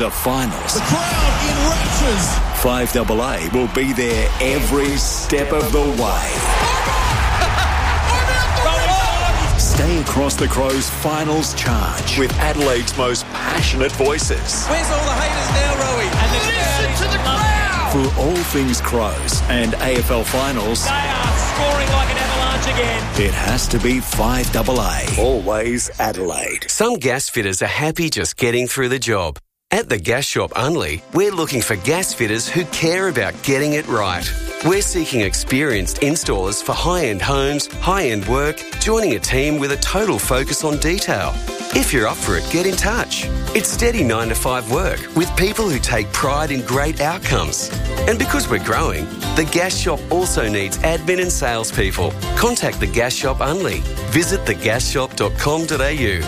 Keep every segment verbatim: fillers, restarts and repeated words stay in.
The finals. The crowd in raptures. five double A will be there every step of the way. Stay across the Crows finals charge with Adelaide's most passionate voices. Where's all the haters now, Rowie? And the Listen to the crowd! For all things Crows and A F L finals, They are scoring like an avalanche again. it has to be five double A. Always Adelaide. Some gas fitters are happy just getting through the job. At the Gas Shop Unley, we're looking for gas fitters who care about getting it right. We're seeking experienced installers for high-end homes, high-end work, joining a team with a total focus on detail. If you're up for it, get in touch. It's steady nine to five work with people who take pride in great outcomes. And because we're growing, the Gas Shop also needs admin and salespeople. Contact the Gas Shop Unley. Visit the gas shop dot com dot a u.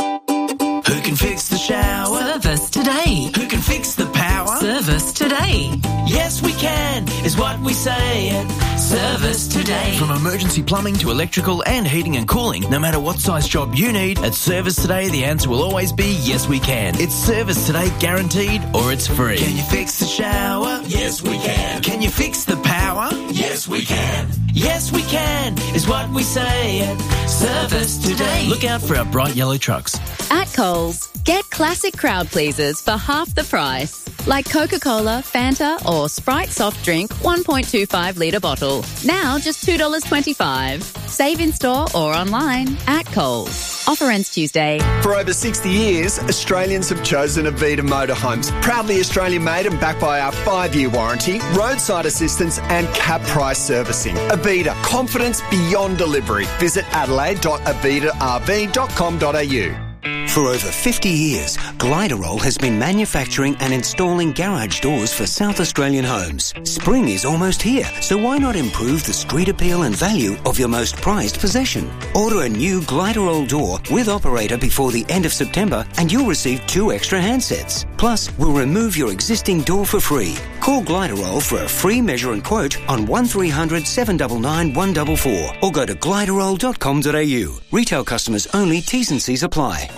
Who can fix the shower? Service today. Who can fix the power? Service today. Yes, we can, is what we say at Service Today. From emergency plumbing to electrical and heating and cooling, no matter what size job you need, at Service Today, the answer will always be yes, we can. It's Service Today guaranteed or it's free. Can you fix the shower? Yes, we can. Can you fix the power? Yes, we can. Yes, we can, is what we say at Service Today. Look out for our bright yellow trucks. At Coles, get classic crowd pleasers for half the price. Like Coca-Cola, Fanta or Sprite soft drink one point two five litre bottle. Now just two dollars twenty-five. Save in store or online at Coles. Offer ends Tuesday. For over sixty years, Australians have chosen Avita Motorhomes. Proudly Australian made and backed by our five-year warranty, roadside assistance and cap price servicing. Avita, confidence beyond delivery. Visit adelaide dot avita r v dot com dot a u. For over fifty years, Gliderol has been manufacturing and installing garage doors for South Australian homes. Spring is almost here, so why not improve the street appeal and value of your most prized possession? Order a new Gliderol door with operator before the end of September and you'll receive two extra handsets. Plus, we'll remove your existing door for free. Call Gliderol for a free measure and quote on one three hundred seven nine nine one four four or go to gliderol dot com dot a u. Retail customers only, T's and C's apply.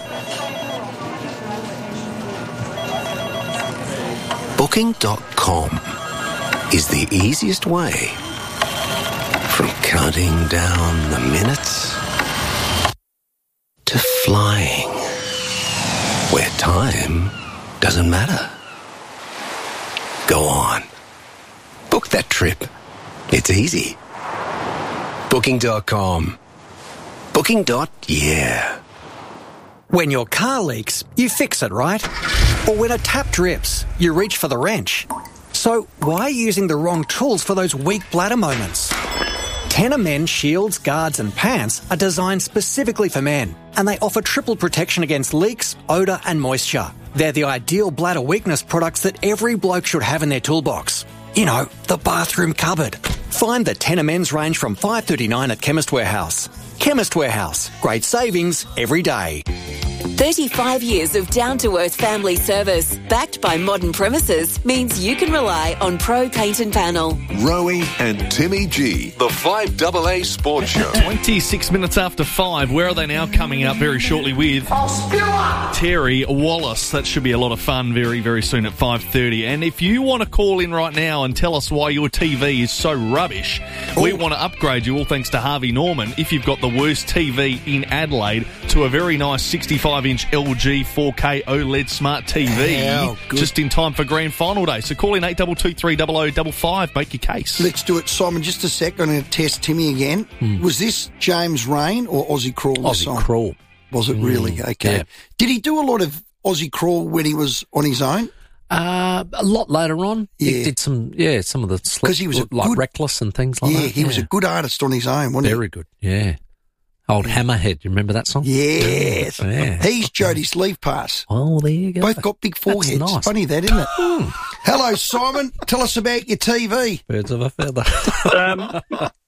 Booking dot com is the easiest way from counting down the minutes to flying where time doesn't matter. Go on. Book that trip. It's easy. Booking dot com. Booking. Yeah. When your car leaks, you fix it, right? Or when a tap drips, you reach for the wrench. So why are you using the wrong tools for those weak bladder moments? Tenor Men shields, guards and pants are designed specifically for men, and they offer triple protection against leaks, odour and moisture. They're the ideal bladder weakness products that every bloke should have in their toolbox. You know, the bathroom cupboard. Find the Tenor Men's range from five dollars thirty-nine at Chemist Warehouse. Chemist Warehouse. Great savings every day. thirty-five years of down-to-earth family service, backed by modern premises, means you can rely on Pro Paint and Panel. Rowie and Timmy G, the five double A Sports Show. twenty-six minutes after five. Where are they now? Coming up very shortly with Terry Wallace. That should be a lot of fun very, very soon at five thirty. And if you want to call in right now and tell us why your T V is so rubbish, Ooh. we want to upgrade you, all thanks to Harvey Norman, if you've got the worst T V in Adelaide, to a very nice sixty-five inch L G four K OLED smart T V, How good. just in time for grand final day. So call in eight two two three zero zero five five, make your case. Let's do it, Simon. Just a sec. I'm going to test Timmy again. Hmm. Was this James Rain or Aussie Crawl? this Aussie song? Crawl. Was it really? Mm, Okay. yeah. Did he do a lot of Aussie Crawl when he was on his own? Uh, a lot later on. Yeah. He did some, yeah, some of the slip, 'Cause he was a like good- Reckless and things like yeah, that. he was a good artist on his own, wasn't Very good, yeah. Old Hammerhead, you remember that song? Yes. Yeah. He's Jodie's leave pass. Oh, there you go. Both got big foreheads. nice. Funny that, isn't it? Hello, Simon. Tell us about your T V. Birds of a feather. um,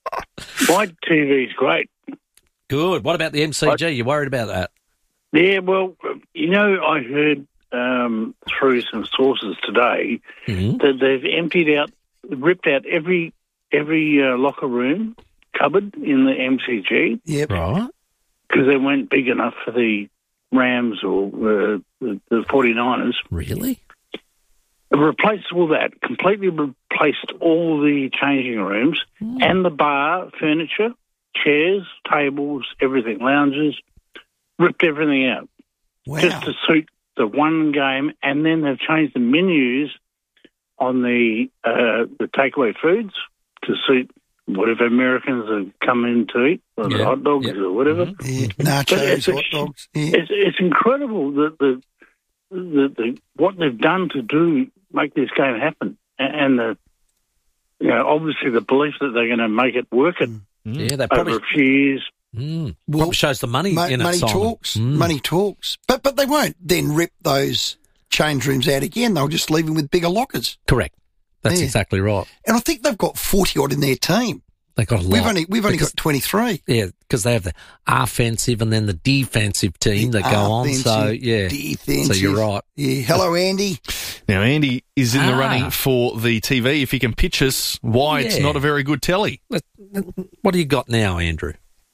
my T V's great. Good. What about the M C G? You worried about that? Yeah, well, you know, I heard um, through some sources today mm-hmm. that they've emptied out, ripped out every every uh, locker room cupboard in the M C G. Yep. Right. Because they weren't big enough for the Rams or uh, the, the forty-niners. Really? replaced all that, completely replaced all the changing rooms mm. and the bar, furniture, chairs, tables, everything, lounges, ripped everything out Wow. just to suit the one game. And then they've changed the menus on the uh, the takeaway foods to suit whatever Americans have come in to eat, whether Yeah. hot dogs Yep. or whatever. Yeah, But it's, nachos, hot dogs. Yeah. it's, it's incredible that the, the, the what they've done to do make this game happen, and, and the you know obviously the belief that they're going to make it work it Yeah, they over probably, a few years. mm, Well, probably shows the money Mo- in it, money Simon. talks. Mm. Money talks. But but they won't then rip those change rooms out again. They'll just leave them with bigger lockers. Correct. That's Yeah. exactly right. And I think they've got forty odd in their team. They got a lot. We've only we've only Because- got twenty three. Yeah, because they have the offensive and then the defensive team that go on. So, yeah. defensive. So you're right. Yeah. Hello, Andy. Now, Andy is in the Ah. running for the T V. If he can pitch us why it's Yeah. not a very good telly. What do you got now, Andrew?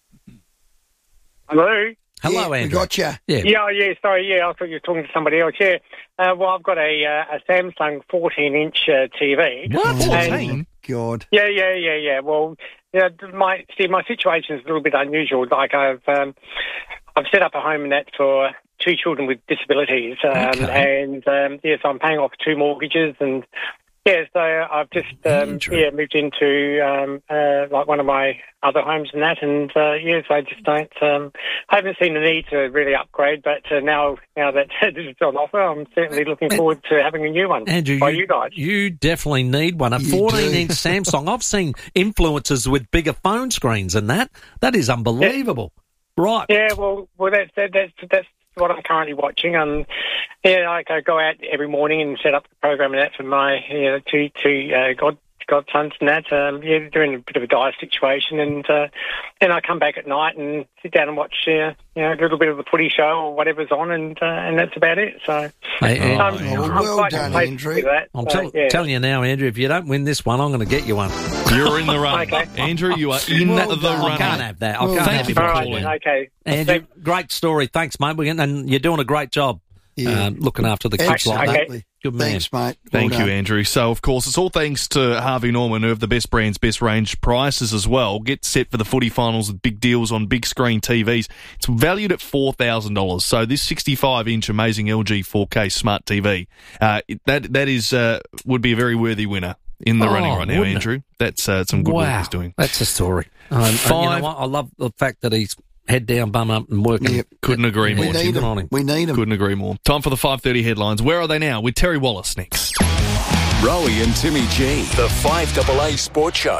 Hello? Hello, Yeah, we Andrew. got you. Yeah. Yeah, yeah, sorry, yeah, I thought you were talking to somebody else, yeah. Uh, well, I've got a uh, a Samsung fourteen-inch uh, T V. What? And- fourteen? God. Yeah, yeah, yeah, yeah. Well, yeah, my see, my situation is a little bit unusual. Like I've um, I've set up a home and that for two children with disabilities, um, Okay. and um, yes, I'm paying off two mortgages, and yeah, so I've just um, Andrew. yeah moved into um, uh, like one of my other homes and that, and uh, yes, I just don't. Um, I haven't seen the need to really upgrade, but uh, now now that this is on offer, I'm certainly looking forward to having a new one Andrew, by you, you guys. you definitely need one. A You fourteen-inch do. Samsung. I've seen influencers with bigger phone screens and that. That is unbelievable. Right. Yeah, well, well, that's that, that's that's what I'm currently watching. Um, yeah, like I go out every morning and set up the program and that for my you know two two uh, god godsons and that. Um, yeah, they're in a bit of a dire situation, and uh, then I come back at night and sit down and watch uh, you know a little bit of the footy show or whatever's on, and uh, and that's about it. So Hey, um, Andrew. Oh, I'm well quite done, complacent Andrew. with that. I'm so, tell- yeah. telling you now, Andrew, if you don't win this one, I'm going to get you one. You're in the running. Okay. Andrew, you are in Well the done. I running. can't have that. I Well, can't thank have you it. for All right, calling. okay. Andrew, great story. Thanks, mate. We're, and you're doing a great job Yeah. um, looking after the kids like that. Absolutely. Good man. Thanks, mate. Well Thank you, done. Andrew. So, of course, it's all thanks to Harvey Norman, who have the best brands, best range prices as well. Get set for the footy finals with big deals on big screen T Vs. It's valued at four thousand dollars. So this sixty-five inch amazing L G four K smart T V, uh, that that is uh, would be a very worthy winner in the Oh, running right now, wouldn't it? Andrew. That's uh, some good work Wow. he's doing. That's a story. Um, and you Five- know what? I love the fact that he's head down, bum up and working. Yep. Couldn't agree We more. need Good them. on him. We need them. Couldn't agree more. Time for the five thirty headlines. Where are they now? With Terry Wallace next. Rowie and Timmy G, the five A A Sports Show.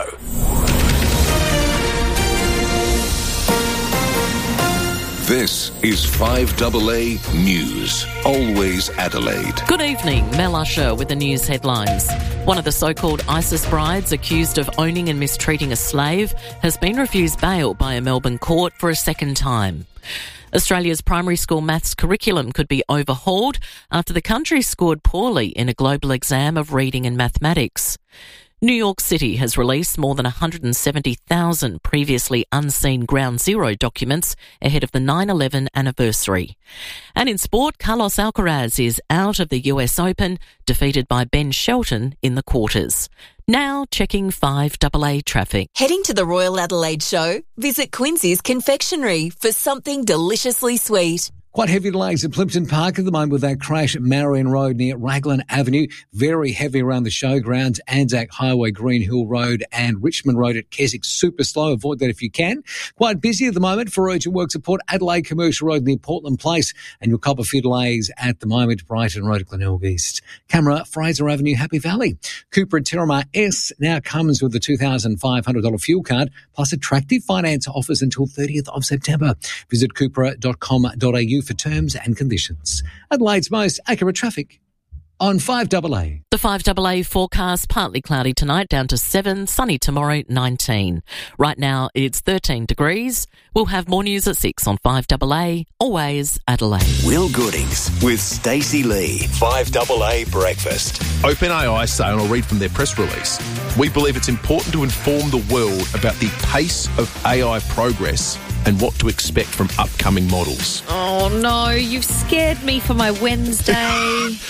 This is five A A News. Always Adelaide. Good evening, Mel Usher with the news headlines. One of the so-called ISIS brides accused of owning and mistreating a slave has been refused bail by a Melbourne court for a second time. Australia's primary school maths curriculum could be overhauled after the country scored poorly in a global exam of reading and mathematics. New York City has released more than one hundred seventy thousand previously unseen Ground Zero documents ahead of the nine eleven anniversary. And in sport, Carlos Alcaraz is out of the U S Open, defeated by Ben Shelton in the quarters. Now checking five A A traffic. Heading to the Royal Adelaide Show? Visit Quincy's Confectionery for something deliciously sweet. Quite heavy delays at Plimpton Park at the moment with that crash at Marion Road near Raglan Avenue. Very heavy around the showgrounds, Anzac Highway, Green Hill Road and Richmond Road at Keswick. Super slow. Avoid that if you can. Quite busy at the moment for urgent works at Port Adelaide Commercial Road near Portland Place, and your couple of few delays at the moment, Brighton Road at Glenelg East. Camera, Fraser Avenue, Happy Valley. Cooper and Terramar S now comes with the two thousand five hundred dollars fuel card plus attractive finance offers until thirtieth of September. Visit cooper dot com dot a u for terms and conditions. Adelaide's most accurate traffic on five A A. The five A A forecast, partly cloudy tonight, down to seven, sunny tomorrow, nineteen. Right now, it's thirteen degrees. We'll have more news at six on five A A, always Adelaide. Will Goodings with Stacey Lee. five A A Breakfast. OpenAI say, and I'll read from their press release, we believe it's important to inform the world about the pace of A I progress and what to expect from upcoming models. Oh, no, you've scared me for my Wednesday.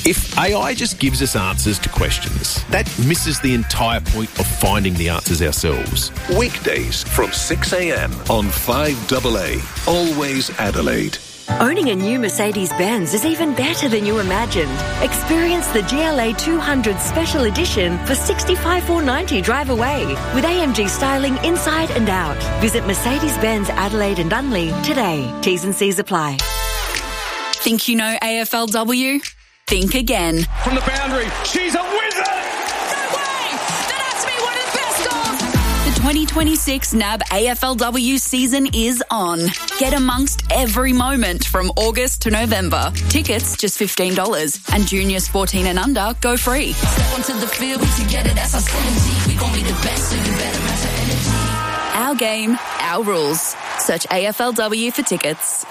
If A I just gives us answers to questions, that misses the entire point of finding the answers ourselves. Weekdays from six a.m. on five A A. Always Adelaide. Owning a new Mercedes-Benz is even better than you imagined. Experience the G L A two hundred Special Edition for sixty-five thousand four hundred ninety dollars drive away with A M G styling inside and out. Visit Mercedes-Benz Adelaide and Unley today. T's and C's apply. Think you know A F L W? Think again. From the boundary, she's a wizard! The twenty twenty-six N A B A F L W season is on. Get amongst every moment from August to November. Tickets just fifteen dollars and juniors fourteen and under go free. Step onto the field together, that's our synergy. We gon' be the best, so you better match our energy. Our game, our rules. Search A F L W for tickets.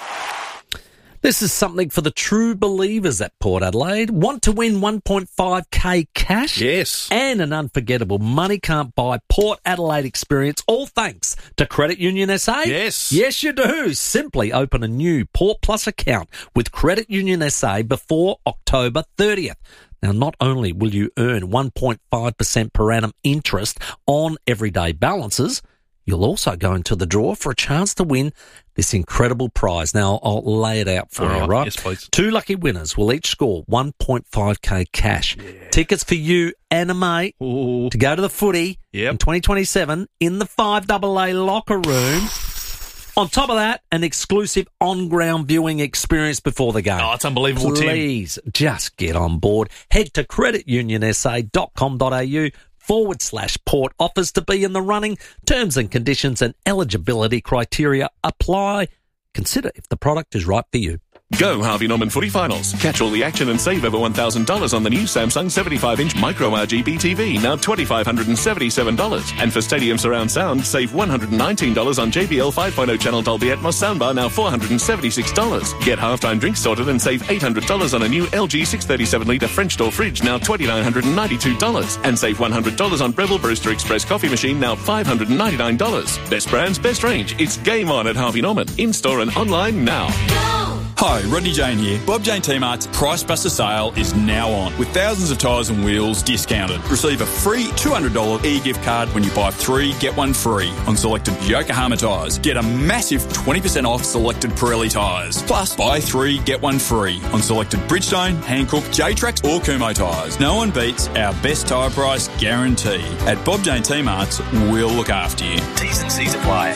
This is something for the true believers at Port Adelaide. Want to win one point five K cash? Yes. And an unforgettable money can't buy Port Adelaide experience, all thanks to Credit Union S A? Yes. Yes, you do. Simply open a new Port Plus account with Credit Union S A before October thirtieth. Now, not only will you earn one point five percent per annum interest on everyday balances, you'll also go into the draw for a chance to win this incredible prize. Now, I'll lay it out for All you, right? right? Yes, please. Two lucky winners will each score one point five K cash. Yeah. Tickets for you and a mate Ooh. to go to the footy yep. in twenty twenty-seven in the five A A locker room. On top of that, an exclusive on-ground viewing experience before the game. Oh, it's unbelievable, Please, Tim. Please, just get on board. Head to credit union s a dot com dot a u forward slash port offers to be in the running. Terms and conditions and eligibility criteria apply. Consider if the product is right for you. Go Harvey Norman Footy Finals. Catch all the action and save over one thousand dollars on the new Samsung seventy-five inch Micro R G B T V, now two thousand five hundred seventy-seven dollars. And for Stadium Surround Sound, save one hundred nineteen dollars on J B L five point oh channel Dolby Atmos soundbar, now four hundred seventy-six dollars. Get halftime drinks sorted and save eight hundred dollars on a new L G six thirty-seven litre French door fridge, now two thousand nine hundred ninety-two dollars. And save one hundred dollars on Breville Brewster Express coffee machine, now five hundred ninety-nine dollars. Best brands, best range. It's game on at Harvey Norman. In-store and online now. Hi, Rodney Jane here. Bob Jane T-Mart's Price Buster sale is now on, with thousands of tyres and wheels discounted. Receive a free two hundred dollars e-gift card when you buy three, get one free on selected Yokohama tyres. Get a massive twenty percent off selected Pirelli tyres. Plus, buy three, get one free on selected Bridgestone, Hankook, J-Trax or Kumho tyres. No one beats our best tyre price guarantee. At Bob Jane T-Mart's, we'll look after you. T's and C's apply.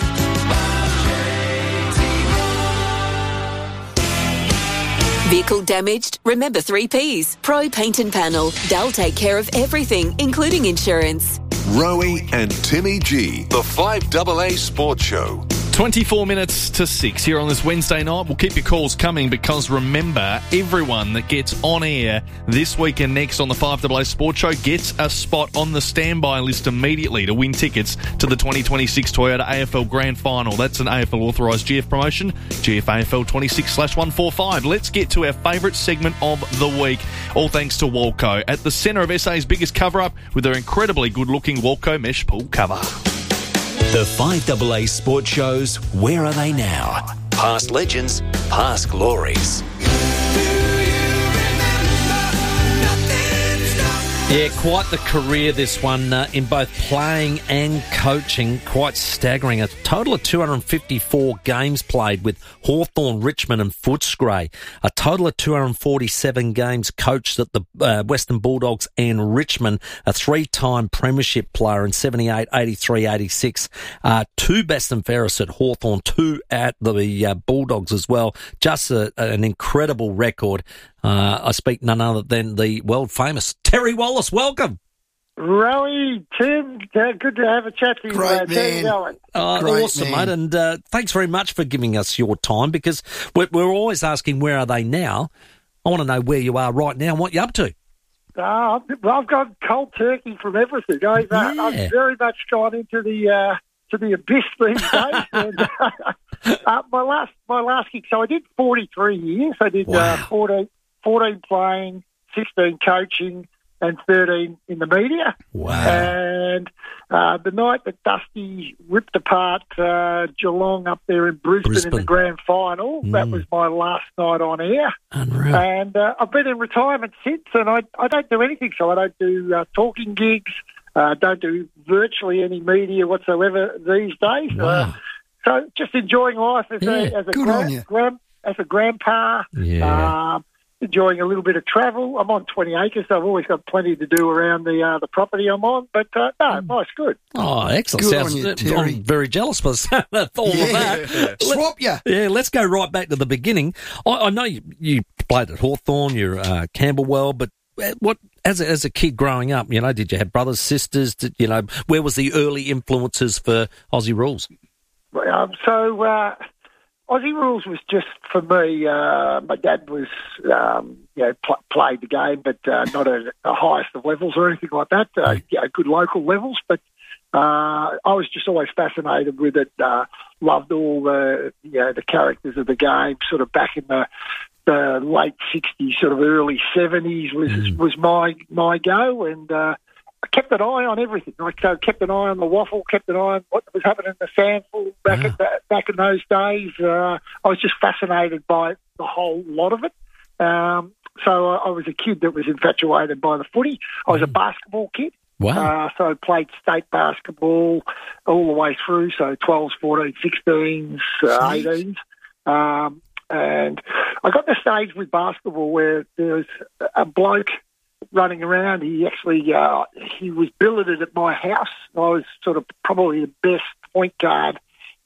Vehicle damaged? Remember three Ps. Pro Paint and Panel. They'll take care of everything, including insurance. Rowie and Timmy G, the five A A Sports Show. twenty-four minutes to six here on this Wednesday night. We'll keep your calls coming because remember, everyone that gets on air this week and next on the five A A Sports Show gets a spot on the standby list immediately to win tickets to the twenty twenty-six Toyota A F L Grand Final. That's an A F L authorised G F promotion, G F A F L twenty-six slash one forty-five. Let's get to our favourite segment of the week, all thanks to Walco, at the centre of S A's biggest cover-up with their incredibly good-looking Walco mesh pool cover. The five A A Sports Show's Where Are They Now? Past legends, past glories. Yeah, quite the career, this one, uh, in both playing and coaching. Quite staggering. A total of two hundred fifty-four games played with Hawthorn, Richmond and Footscray. A total of two hundred forty-seven games coached at the uh, Western Bulldogs and Richmond. A three-time premiership player in seventy-eight, eighty-three, eighty-six. Uh, two best and fairest at Hawthorn, two at the uh, Bulldogs as well. Just a, an incredible record. Uh, I speak none other than the world-famous Terry Wallace. Welcome. Rowie, Tim, uh, good to have a chat with you. Great uh, man. Going? Uh, Great awesome, man. mate. And uh, thanks very much for giving us your time, because we're, we're always asking, where are they now? I want to know where you are right now and what you're up to. Uh, well, I've got cold turkey from everything. I've, uh, Yeah. I'm very much gone into the uh, to the abyss these days. and, uh, my last my last gig, so I did forty-three years. I did Wow. uh, fourteen, fourteen playing, sixteen coaching, and thirteen in the media. Wow. And uh, the night that Dusty ripped apart uh, Geelong up there in Brisbane, Brisbane. in the grand final, Mm. that was my last night on air. Unreal. And uh, I've been in retirement since, and I, I don't do anything. So I don't do uh, talking gigs. I uh, don't do virtually any media whatsoever these days. Wow. Uh, so just enjoying life as Yeah, a as a good on you. grand, grand, as a grandpa. Yeah. Um, enjoying a little bit of travel. I'm on twenty acres, so I've always got plenty to do around the uh, the property I'm on. But uh, no, nice, good. Oh, excellent. Good Sounds, on you, Terry. I'm very jealous for all Yeah. of that. Swap ya. Yeah, let's go right back to the beginning. I, I know you, you played at Hawthorn, you're uh, Camberwell, but what as a, as a kid growing up, you know, did you have brothers, sisters? Did, you know, where was the early influences for Aussie Rules? Um, so uh, Aussie Rules was just for me. Uh, my dad was, um, you know, pl- played the game, but uh, not at the highest of levels or anything like that. Uh, you know, good local levels, but uh, I was just always fascinated with it. Uh, loved all the, you know, the characters of the game. Sort of back in the the late sixties, sort of early seventies was Mm. was my my go, and uh, I kept an eye on everything. I so kept an eye on the waffle, kept an eye on what was happening in the sandful back Wow. in the, back in those days. Uh, I was just fascinated by the whole lot of it. Um, so I, I was a kid that was infatuated by the footy. I was a basketball kid. Wow. Uh, so I played state basketball all the way through, so twelves, fourteens, sixteens, uh, eighteens. Um, and I got to the stage with basketball where there was a bloke running around. He actually, uh, he was billeted at my house. I was sort of probably the best point guard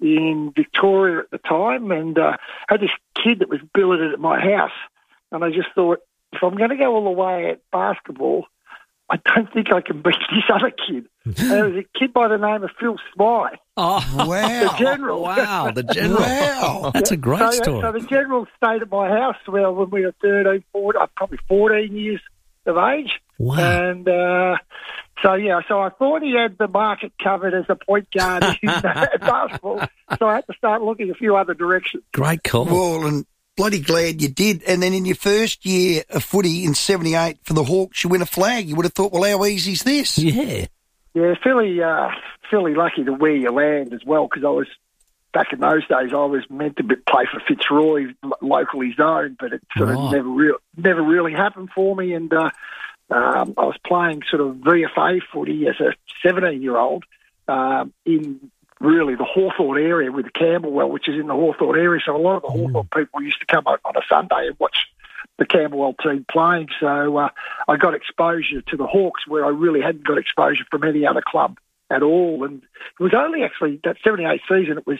in Victoria at the time, and uh, had this kid that was billeted at my house. And I just thought, if I'm going to go all the way at basketball, I don't think I can beat this other kid. And there was a kid by the name of Phil Smythe. Oh, wow. The general. Wow, the general. Wow. That's a great so, story. So the general stayed at my house well, when we were thirteen, fourteen, uh, probably fourteen years of age. Wow. And uh, so, yeah, so I thought he had the market covered as a point guard in uh, basketball. So I had to start looking a few other directions. Great call. Well, and bloody glad you did. And then in your first year of footy in seventy-eight for the Hawks, you win a flag. You would have thought, well, how easy is this? Yeah. Yeah, fairly, uh, fairly lucky to where you land as well, because I was, back in those days, I was meant to be, play for Fitzroy, lo- locally zoned, but it sort Right. of never, real, never really happened for me. And uh, um, I was playing sort of V F A footy as a seventeen-year-old um, in really the Hawthorn area with the Camberwell, which is in the Hawthorn area. So a lot of the Hawthorn people used to come out on a Sunday and watch the Camberwell team playing. So uh, I got exposure to the Hawks where I really hadn't got exposure from any other club at all. And it was only actually that seventy-eight season, it was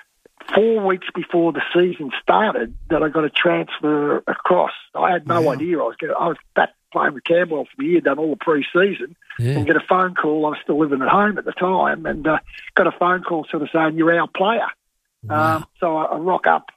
four weeks before the season started that I got a transfer across. I had no Wow. idea I was going to, I was back playing with Camberwell for the year, done all the pre-season, Yeah. and get a phone call. I was still living at home at the time, and uh, got a phone call sort of saying, you're our player. Wow. Um, so I, I rock up,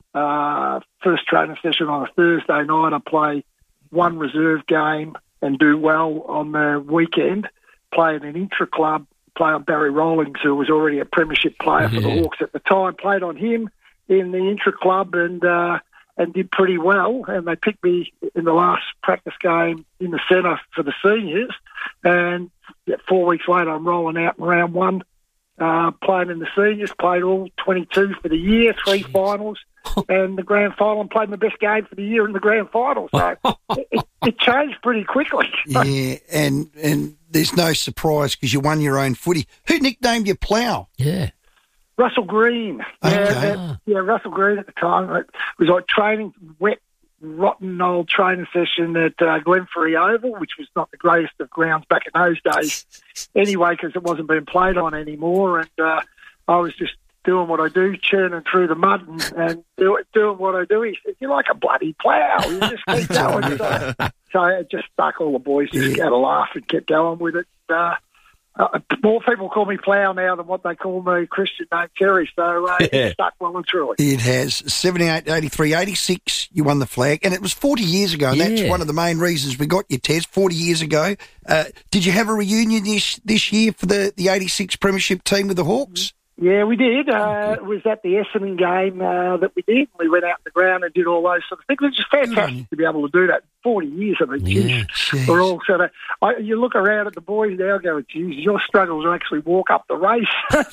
uh, first training session on a Thursday night. I play one reserve game and do well on the weekend, play in an intra-club, play on Barry Rawlings, who was already a premiership player for the Yeah. Hawks at the time, played on him in the intra-club and uh, and did pretty well. And they picked me in the last practice game in the centre for the seniors. And yeah, four weeks later, I'm rolling out in round one, uh, playing in the seniors, played all twenty-two for the year, three finals, and the grand final, and played my best game for the year in the grand final. So it, it, it changed pretty quickly. Yeah, and and there's no surprise because you won your own footy. Who nicknamed you Plough? Yeah. Russell Green. Yeah, Okay. that- yeah, Russell Green at the time. It was like training, wet, rotten old training session at uh, Glenferrie Oval, which was not the greatest of grounds back in those days anyway, because it wasn't being played on anymore. And uh, I was just doing what I do, churning through the mud and, and do, doing what I do. He said, you're like a bloody plough. You just keep going. So, so it just stuck. All the boys just had a laugh and kept going with it. Uh, Uh, more people call me Plough now than what they call me Christian named Terry, so uh, Yeah. it stuck well and truly. It has. seventy-eight, eighty-three, eighty-six, you won the flag, and it was forty years ago, and that's Yeah. one of the main reasons we got you, Tez, forty years ago. Uh, did you have a reunion this this year for the, the eighty-six premiership team with the Hawks? Yeah, we did. Uh, it was at the Essendon game uh, that we did. We went out on the ground and did all those sort of things. It was just fantastic to be able to do that. forty years, I mean, Yeah, geez, we're all sort of... I, you look around at the boys now go, geez, your struggles to actually walk up the race.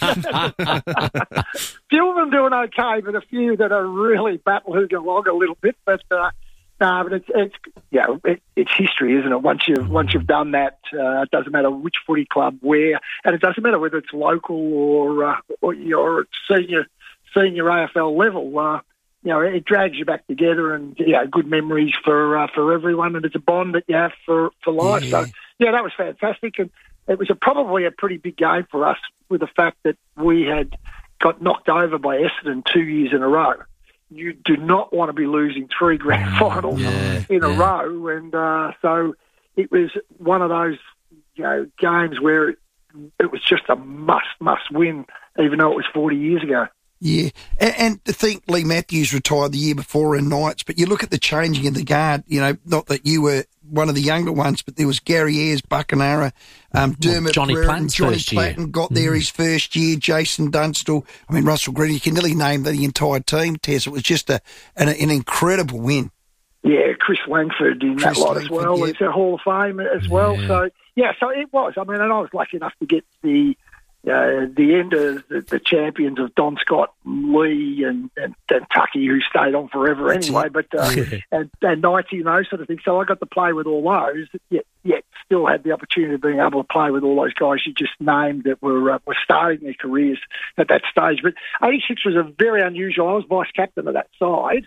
Few of them doing okay, but a few that are really battle-hoog along a little bit. But, uh, no, but it's, it's you know, it, it's history, isn't it? Once you've, once you've done that, uh, it doesn't matter which footy club, where, and it doesn't matter whether it's local or, uh, or you're senior, senior A F L level. Uh, you know, it drags you back together, and you know, good memories for uh, for everyone, and it's a bond that you have for, for life. Yeah. So, yeah, that was fantastic, and it was a, probably a pretty big game for us, with the fact that we had got knocked over by Essendon two years in a row. You do not want to be losing three grand finals yeah, in a yeah. row, and uh, so it was one of those, you know, games where it, it was just a must, must win, even though it was forty years ago. Yeah, and, and to think Lee Matthews retired the year before in Knights, but you look at the changing of the guard, you know, not that you were one of the younger ones, but there was Gary Ayres, Buckenara, um, Dermot well, Johnny Pereira, and Platten's Johnny first year. Platten got there Mm. his first year, Jason Dunstall, I mean, Russell Green, you can nearly name the entire team, Tess. It was just a an, an incredible win. Yeah, Chris Langford in Chris that lot as Langford, well. yeah. It's a Hall of Fame as well. So, yeah, so it was. I mean, and I was lucky enough to get the uh, the end of the, the champions of Don Scott, Lee, and, and, and Tucky, who stayed on forever anyway, but uh, and, and ninety and those sort of things. So I got to play with all those, yet, yet still had the opportunity of being able to play with all those guys you just named that were uh, were starting their careers at that stage. But eighty-six was a very unusual. I was vice captain of that side,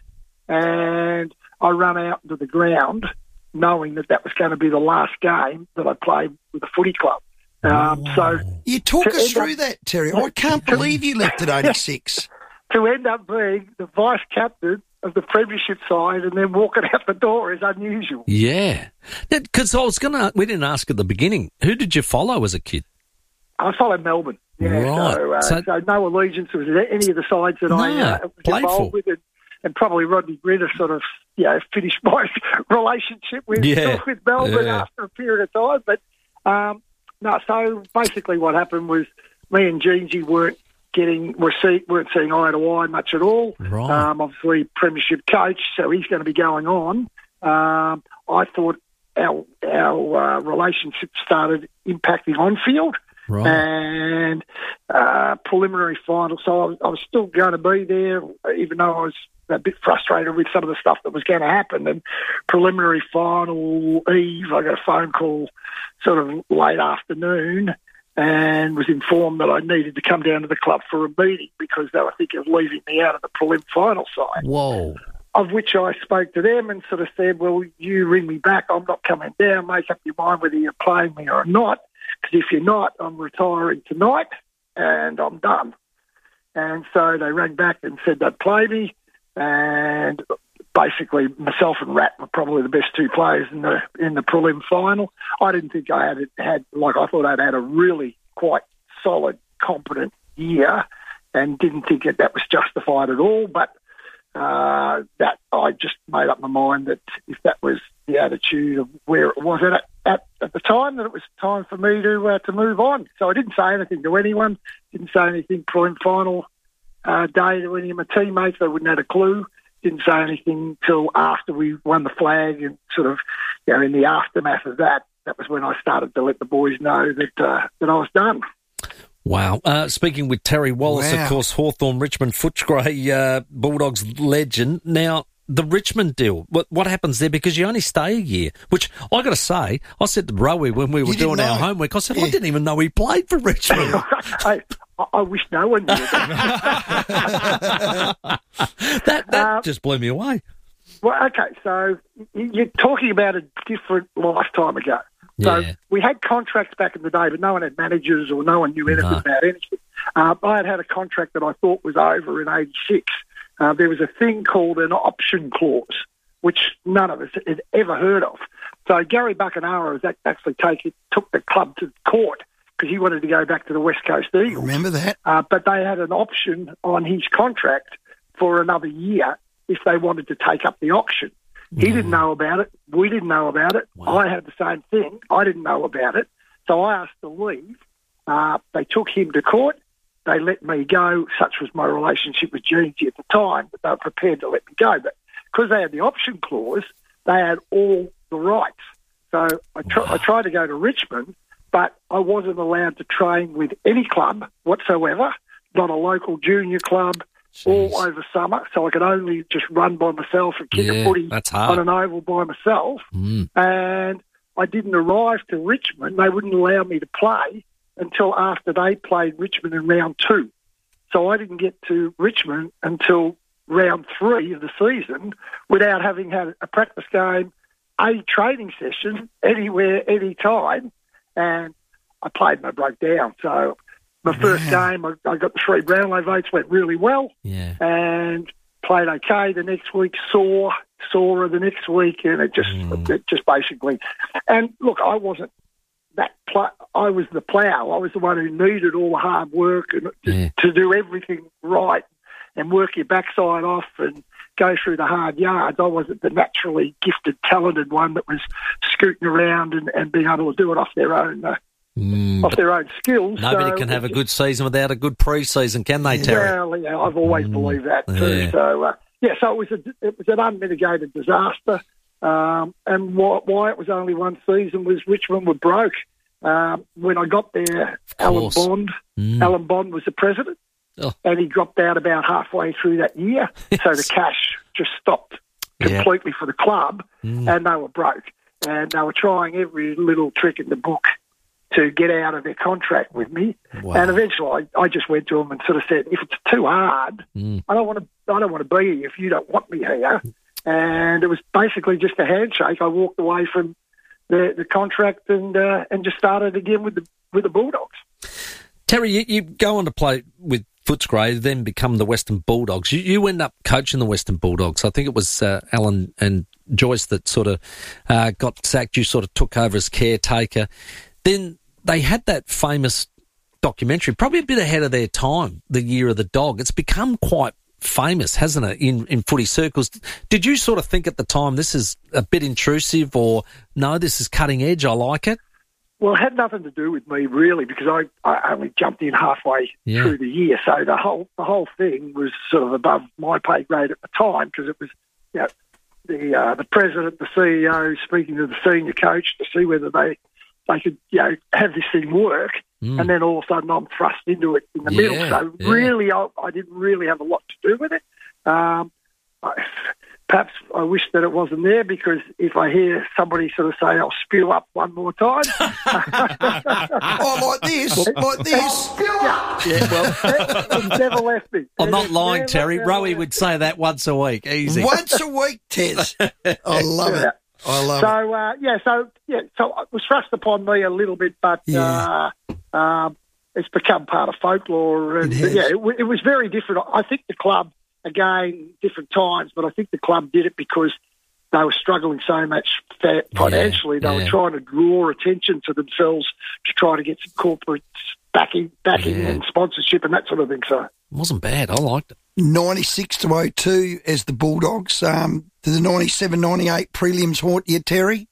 and I ran out into the ground knowing that that was going to be the last game that I played with the footy club. Um, so You talk to us end through up- that, Terry. I can't believe you left at eighty-six. To end up being the vice captain of the premiership side and then walking out the door is unusual. Yeah. Because I was going to, we didn't ask at the beginning, who did you follow as a kid? I followed Melbourne. Yeah, Right. so, uh, So- so no allegiance was any of the sides that I No, uh, was played involved for. with, and, and probably Rodney Gritter sort of, you know, finished my relationship with Yeah. with Melbourne Yeah. after a period of time. But um, no, so basically what happened was me and Jeansy weren't getting were see, weren't seeing eye to eye much at all. Right. Um, obviously, premiership coach, so he's going to be going on. Um, I thought our our uh, relationship started impacting on field. Right. And uh, preliminary final. So I was, I was still going to be there, even though I was a bit frustrated with some of the stuff that was going to happen. And preliminary final eve, I got a phone call sort of late afternoon and was informed that I needed to come down to the club for a meeting because they were thinking of leaving me out of the prelim final side. Whoa. Of which I spoke to them and sort of said, well, you ring me back. I'm not coming down. Make up your mind whether you're playing me or not. Because if you're not, I'm retiring tonight and I'm done. And so they rang back and said they'd play me. And basically myself and Rat were probably the best two players in the in the prelim final. I didn't think I had, had like I thought I'd had a really quite solid, competent year and didn't think that that was justified at all. But uh, that I just made up my mind that if that was the attitude of where it was at at, at the time, that it was time for me to uh, to move on. So I didn't say anything to anyone, didn't say anything prelim final uh, day to any of my teammates. They wouldn't have a clue. Didn't say anything till after we won the flag and sort of, you know, in the aftermath of that, that was when I started to let the boys know that uh, that I was done. Wow. Uh, speaking with Terry Wallace, Wow. of course, Hawthorn, Richmond, Footscray, uh, Bulldogs legend. Now, the Richmond deal, what what happens there? Because you only stay a year, which I got to say, I said to Rowie when we were You doing didn't our know? homework, I said, I Yeah. didn't even know he played for Richmond. I, I wish no one knew that that Um, just blew me away. Well, okay, so y- you're talking about a different lifetime ago. So Yeah. we had contracts back in the day, but no one had managers or no one knew anything No. about anything. Uh, I had had a contract that I thought was over in eighty-six. Uh, there was a thing called an option clause, which none of us had ever heard of. So Gary Buckenara was act- actually taking, took the club to court because he wanted to go back to the West Coast Eagles. Remember that? Uh, but they had an option on his contract for another year if they wanted to take up the option. He didn't know about it. We didn't know about it. I had the same thing. I didn't know about it. So I asked to leave. Uh, they took him to court, they let me go. Such was my relationship with G and G at the time, but they were prepared to let me go. But because they had the option clause, they had all the rights. So I, tr- wow. I tried to go to Richmond, but I wasn't allowed to train with any club whatsoever, not a local junior club, Jeez. all over summer. So I could only just run by myself and kick yeah, a footy on an oval by myself. Mm. And I didn't arrive to Richmond. They wouldn't allow me to play until after they played Richmond in round two. So I didn't get to Richmond until round three of the season without having had a practice game, a training session, anywhere, any time. And I played and I broke down. So my first yeah. game, I, I got the three Brownlow votes, went really well. Yeah. And played okay. The next week, saw, saw her the next week, and it just, mm. it just basically... And look, I wasn't that... Pl- I was the plough. I was the one who needed all the hard work and yeah. to do everything right and work your backside off and go through the hard yards. I wasn't the naturally gifted, talented one that was scooting around and, and being able to do it off their own uh, mm, off their own skills. Nobody so, can have a good season without a good pre-season, can they, Terry? Well, yeah, I've always mm, believed that too. Yeah. So, uh, yeah, so it was a, it was an unmitigated disaster. Um, and why, why it was only one season was Richmond were broke. Um, when I got there, Alan Bond, mm. Alan Bond was the president. Oh. And he dropped out about halfway through that year. So the cash just stopped completely yeah. for the club, mm. and they were broke. And they were trying every little trick in the book to get out of their contract with me. Wow. And eventually I, I just went to them and sort of said, if it's too hard, mm. I don't want to I don't want to be here if you don't want me here. And it was basically just a handshake. I walked away from the, the contract and uh, and just started again with the with the Bulldogs. Terry, you, you go on to play with Footscray, then become the Western Bulldogs. You, you end up coaching the Western Bulldogs. I think it was uh, Alan and Joyce that sort of uh, got sacked. You sort of took over as caretaker. Then they had that famous documentary, probably a bit ahead of their time, The Year of the Dog. It's become quite famous, hasn't it, in, in footy circles. Did you sort of think at the time this is a bit intrusive, or no, this is cutting edge, I like it? Well, it had nothing to do with me, really, because I, I only jumped in halfway yeah. through the year. So the whole the whole thing was sort of above my pay grade at the time, because it was, you know, the uh, the president, the C E O speaking to the senior coach to see whether they they could, you know, have this thing work. Mm. And then all of a sudden I'm thrust into it in the yeah, middle. So yeah. really, I, I didn't really have a lot to do with it. Um, I, Perhaps I wish that it wasn't there, because if I hear somebody sort of say, I'll spew up one more time. oh, like this, like this. Yeah, yeah, well, it's never left me. I'm not It's lying, never, Terry. never Rowie left would say that once a week, easy. Once a week, Tez. I love yeah. it. I love so, it. So, uh, yeah, so, yeah, so it was thrust upon me a little bit, but yeah. uh, um, it's become part of folklore. And, it yeah, it, it was very different. I think the club, again, different times, but I think the club did it because they were struggling so much financially. Yeah, they yeah. were trying to draw attention to themselves to try to get some corporate backing, backing Yeah. and sponsorship and that sort of thing. So It wasn't bad. I liked it. ninety-six to oh two as the Bulldogs. Um, did the ninety-seven ninety-eight prelims haunt you, Terry?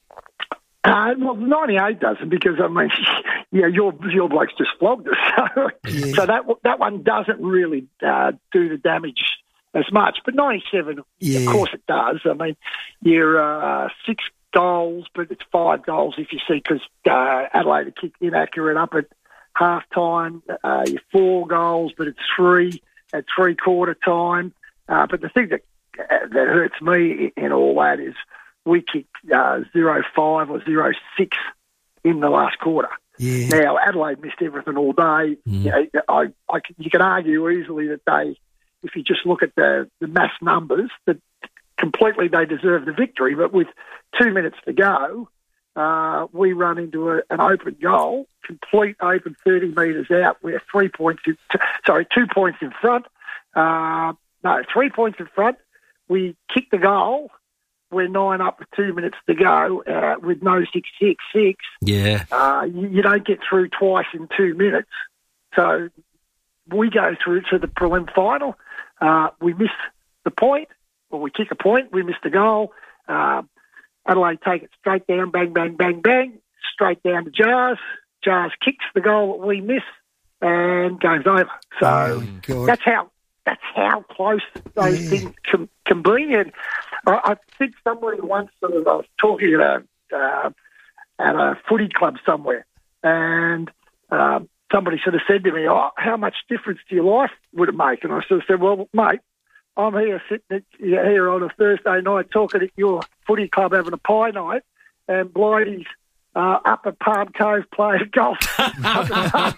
Uh, well, ninety-eight doesn't, because, I mean, yeah, your your bloke's just flogged us. So, Yeah. so that that one doesn't really uh, do the damage as much. But ninety-seven, Yeah. of course it does. I mean, you're uh, six goals, but it's five goals if you see, because uh, Adelaide kicked inaccurate up at half-time. Uh, you're four goals, but it's three at three-quarter time. Uh, but the thing that, uh, that hurts me in all that is we kicked uh, zero five or zero six in the last quarter. Yeah. Now, Adelaide missed everything all day. Mm. You know, I, I, you can argue easily that they, if you just look at the, the mass numbers, that completely they deserve the victory. But with two minutes to go, uh, we run into a, an open goal, complete open thirty metres out. We're three points, in, t- sorry, two points in front. Uh, no, three points in front. We kick the goal. We're nine up with two minutes to go uh, with no six six six. Yeah. Uh, you, you don't get through twice in two minutes. So we go through to the prelim final. Uh, we miss the point, or we kick a point. We miss the goal. Uh, Adelaide take it straight down, bang, bang, bang, bang, straight down to Jars. Jars kicks the goal that we miss. and game's over. So oh, that's how that's how close those yeah. things can, can be. And I, I think somebody once sort of I was talking at a uh, at a footy club somewhere, and um, somebody sort of said to me, "Oh, how much difference to your life would it make?" And I sort of said, "Well, mate, I'm here sitting at, here on a Thursday night talking at your footy club having a pie night, and Blighty's uh, up at Palm Cove playing golf." that,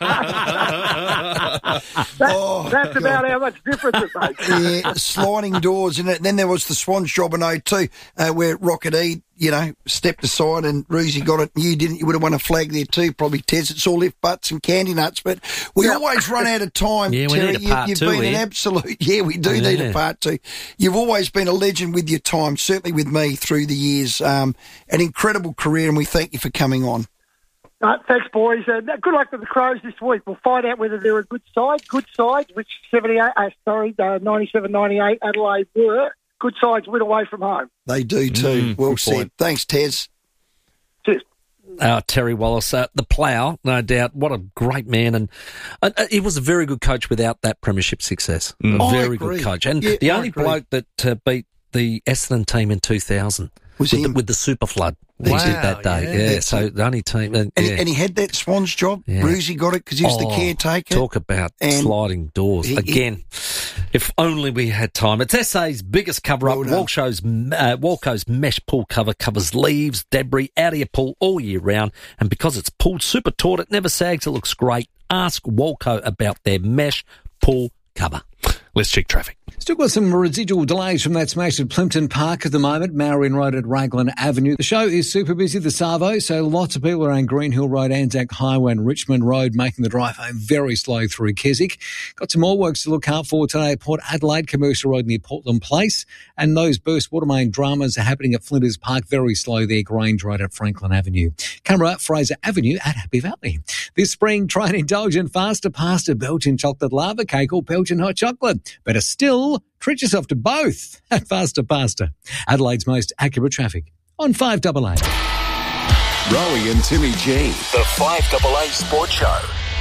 oh, that's God. about how much difference it makes. Yeah, sliding doors, and then there was the Swans job in oh two, uh, where Rocket E, you know, stepped aside and Roosie got it, and you didn't. You would have won a flag there too, probably, Tez. It's all lift butts and candy nuts, but we yeah. always run out of time. Yeah, we Terry. need a part you, You've two, been yeah. an absolute, yeah, we do yeah. need a part two. You've always been a legend with your time, certainly with me through the years. Um, an incredible career, and we thank you for coming on. Uh, thanks, boys. Uh, good luck with the Crows this week. We'll find out whether they're a good side. Good sides, which seventy-eight, uh, sorry, uh, ninety-seven ninety-eight Adelaide were. Good sides win away from home. They do too. Mm, well good said. point. Thanks, Tez. Cheers. Uh, Terry Wallace, uh, the plough, no doubt. What a great man. And uh, uh, he was a very good coach without that premiership success. Mm. A I very agree. good coach. And Yeah, the I only agree. bloke that uh, beat the Essendon team in two thousand Was with, the, him. with the super flood. He Wow, did that day. yeah. Yeah, so the only team. Uh, And, yeah. and he had that Swans job. Yeah. Roosie got it because he was the Oh, caretaker. Talk about And sliding doors. he- Again, if only we had time. It's S A's biggest cover-up. Well done. Walco's, uh, Walco's mesh pool cover covers leaves, debris out of your pool all year round. And because it's pulled super taut, it never sags. It looks great. Ask Walco about their mesh pool cover. Let's check traffic. Still got some residual delays from that smash at Plimpton Park at the moment, Marion Road at Raglan Avenue. The show is super busy, the Savo, so lots of people around Green Hill Road, Anzac Highway and Richmond Road making the drive home very slow through Keswick. Got some more works to look out for today at Port Adelaide, Commercial Road near Portland Place. And those burst water main dramas are happening at Flinders Park, very slow there, Grange Road at Franklin Avenue. Camera Fraser Avenue at Happy Valley. This spring, try and indulge in faster pasta, Belgian chocolate lava cake or Belgian hot chocolate. Better still, treat yourself to both at Faster Pasta. Adelaide's most accurate traffic on five double A. Rowie and Timmy G, the five double A Sports Show.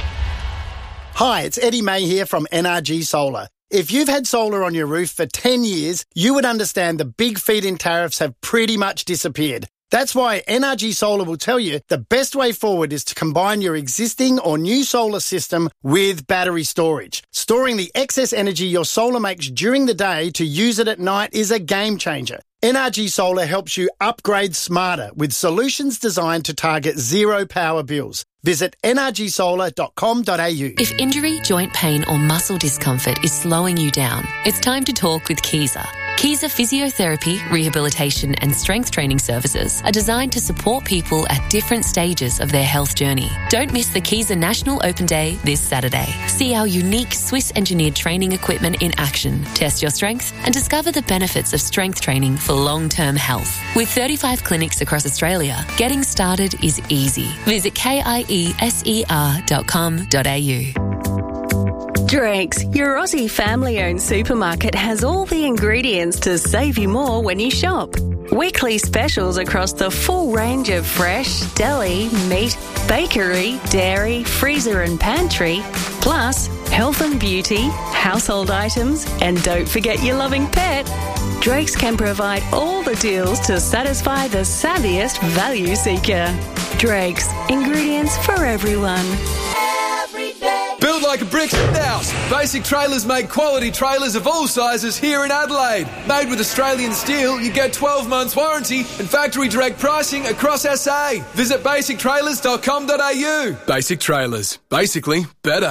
Hi, it's Eddie May here from N R G Solar. If you've had solar on your roof for ten years, you would understand the big feed-in tariffs have pretty much disappeared. That's why N R G Solar will tell you the best way forward is to combine your existing or new solar system with battery storage. Storing the excess energy your solar makes during the day to use it at night is a game changer. N R G Solar helps you upgrade smarter with solutions designed to target zero power bills. Visit n r g solar dot com dot a u. If injury, joint pain or muscle discomfort is slowing you down, it's time to talk with Kiza. Kiza Physiotherapy, Rehabilitation and Strength Training Services are designed to support people at different stages of their health journey. Don't miss the Kiza National Open Day this Saturday. See our unique Swiss-engineered training equipment in action, test your strength and discover the benefits of strength training for long-term health. With thirty-five clinics across Australia, getting started is easy. Visit K I E S E R dot com dot a u. Drake's, your Aussie family-owned supermarket, has all the ingredients to save you more when you shop. Weekly specials across the full range of fresh, deli, meat, bakery, dairy, freezer and pantry, plus health and beauty, household items, and don't forget your loving pet. Drake's can provide all the deals to satisfy the savviest value seeker. Drake's, ingredients for everyone. Build like a brick house. Basic Trailers make quality trailers of all sizes here in Adelaide. Made with Australian steel, you get twelve months warranty and factory direct pricing across S A. Visit basic trailers dot com dot a u. Basic Trailers. Basically better.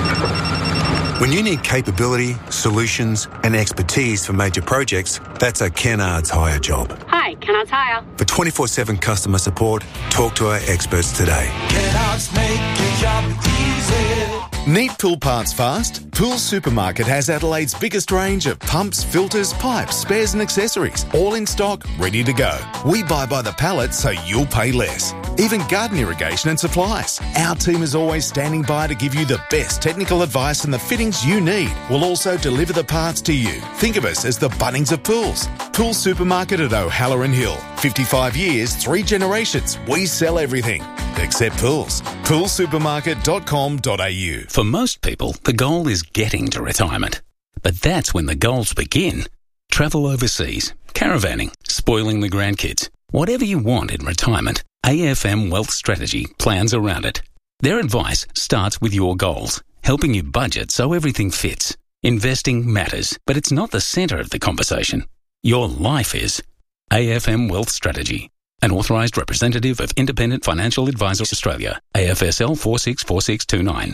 When you need capability, solutions and expertise for major projects, that's a Kennards Hire job. Hi, Kennards Hire. For twenty-four seven customer support, talk to our experts today. Kennards make your job easy. Need pool parts fast? Pool Supermarket has Adelaide's biggest range of pumps, filters, pipes, spares and accessories, all in stock, ready to go. We buy by the pallet so you'll pay less. even garden irrigation and supplies. Our team is always standing by to give you the best technical advice and the fittings you need. We'll also deliver the parts to you. Think of us as the Bunnings of pools. Pool Supermarket at O'Halloran Hill. fifty-five years, three generations. We sell everything except pools. pool supermarket dot com dot a u. For most people, the goal is getting to retirement. But that's when the goals begin. Travel overseas, caravanning, spoiling the grandkids. Whatever you want in retirement, A F M Wealth Strategy plans around it. Their advice starts with your goals, helping you budget so everything fits. Investing matters, but it's not the centre of the conversation. Your life is. A F M Wealth Strategy. An authorised representative of Independent Financial Advisors Australia. A F S L four six four six two nine.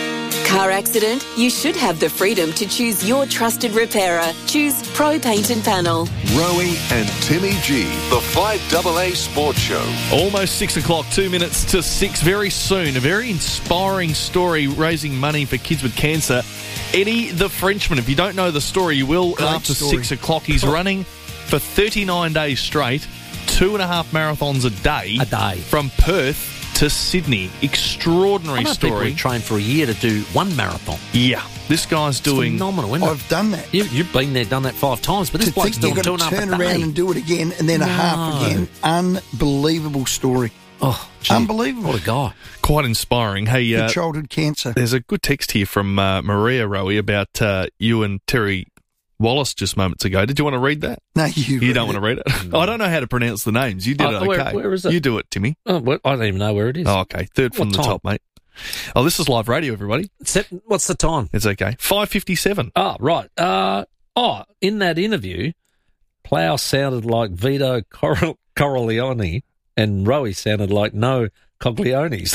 Car accident? You should have the freedom to choose your trusted repairer. Choose Pro Paint and Panel. Rowie and Timmy G, the five A A Sports Show. Almost six o'clock, two minutes to six. Very soon, a very inspiring story raising money for kids with cancer. Eddie the Frenchman, if you don't know the story, you will Great after story. six o'clock. He's running for thirty-nine days straight, two and a half marathons a day. A day. From Perth to Sydney. Extraordinary I know story. people who train for a year to do one marathon. Yeah, this guy's doing phenomenal, isn't it? I've done that. You, you've been there, done that five times, but this To bloke's think doing you've two got and to a half turn a day. around and do it again and then a half No. again. Unbelievable story. Oh, gee, Unbelievable. What a guy. Quite inspiring. Hey, With uh, childhood cancer. there's a good text here from uh, Maria Rowie about uh, you and Terry Wallace just moments ago. Did you want to read that? No, you. You don't want to read it? I don't know how to pronounce the names. You did Uh, it okay. where- where is it? You do it, Timmy. Oh, well, I don't even know where it is. Oh, okay. Third from What the time? top, mate. Oh, this is live radio, everybody. Set, what's the time? It's okay. five fifty-seven. Oh, right. Uh, oh, in that interview, Plough sounded like Vito Cor- Corleone and Rowie sounded like no Cogliones.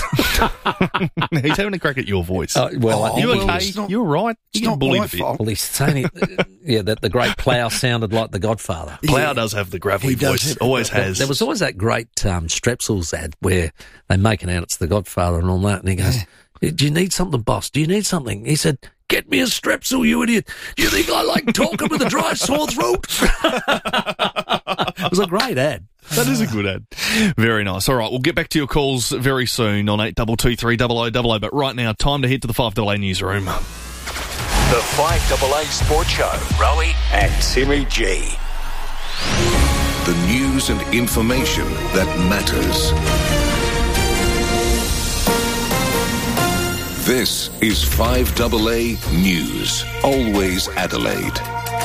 He's having a crack at your voice. Uh, well, I Oh, think you he okay? was- not- You're right. it's You get not bullied my a bit. fault. Well, he's saying, it, yeah, that the great Plough sounded like the Godfather. Plough Yeah. does have the gravelly He does voice. have- Always There- has. There was always that great um, Strepsils ad where they're making out it's the Godfather and all that, and he goes, "Do you need something, boss? Do you need something?" He said, "Get me a Strepsil, you idiot. You think I like talking with a dry, sore throat?" It was a great ad. That is a good ad. Very nice. All right, we'll get back to your calls very soon on eight two two three double oh double oh. But right now, time to head to the five A A newsroom. The five A A Sports Show. Rowie and Timmy G. The news and information that matters. This is five A A News. Always Adelaide.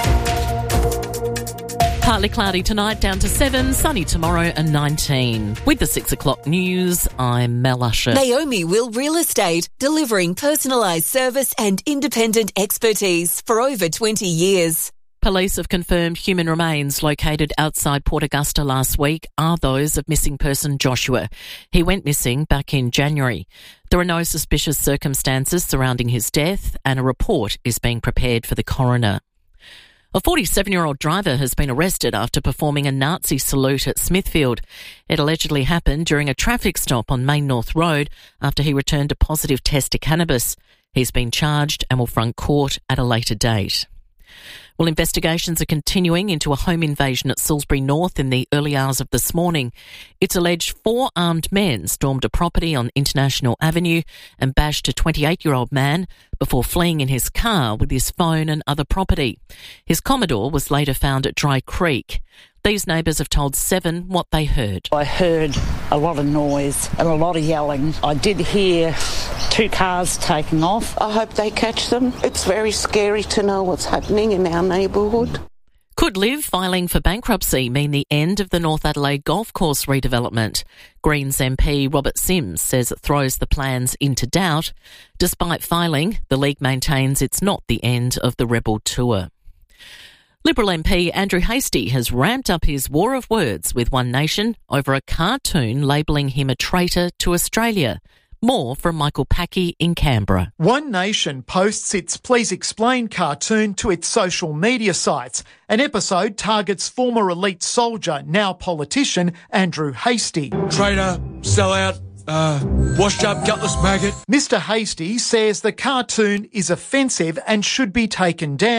Partly cloudy tonight, down to seven, sunny tomorrow and nineteen. With the six o'clock news, I'm Mel Usher. Naomi Will Real Estate, delivering personalised service and independent expertise for over twenty years. Police have confirmed human remains located outside Port Augusta last week are those of missing person Joshua. He went missing back in January. There are no suspicious circumstances surrounding his death, and a report is being prepared for the coroner. A forty-seven-year-old driver has been arrested after performing a Nazi salute at Smithfield. It allegedly happened during a traffic stop on Main North Road after he returned a positive test to cannabis. He's been charged and will front court at a later date. Well, investigations are continuing into a home invasion at Salisbury North in the early hours of this morning. It's alleged four armed men stormed a property on International Avenue and bashed a twenty-eight-year-old man before fleeing in his car with his phone and other property. His Commodore was later found at Dry Creek. These neighbours have told Seven what they heard. I heard a lot of noise and a lot of yelling. I did hear two cars taking off. I hope they catch them. It's very scary to know what's happening in our neighbourhood. Could Live filing for bankruptcy mean the end of the North Adelaide golf course redevelopment? Greens M P Robert Sims says it throws the plans into doubt. Despite filing, the league maintains it's not the end of the Rebel Tour. Liberal M P Andrew Hastie has ramped up his war of words with One Nation over a cartoon labelling him a traitor to Australia. More from Michael Packey in Canberra. One Nation posts its Please Explain cartoon to its social media sites. An episode targets former elite soldier, now politician, Andrew Hastie. Traitor, sellout, uh, washed up gutless maggot. Mister Hastie says the cartoon is offensive and should be taken down.